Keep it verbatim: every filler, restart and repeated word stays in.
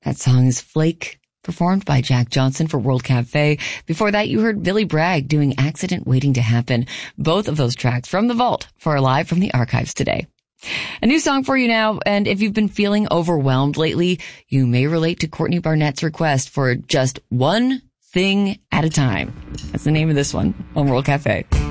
That song is Flake, performed by Jack Johnson for World Cafe. Before that, you heard Billy Bragg doing Accident Waiting to Happen. Both of those tracks from the vault for Live from the Archives today. A new song for you now, and if you've been feeling overwhelmed lately, you may relate to Courtney Barnett's request for just one thing at a time. That's the name of this one on World Cafe.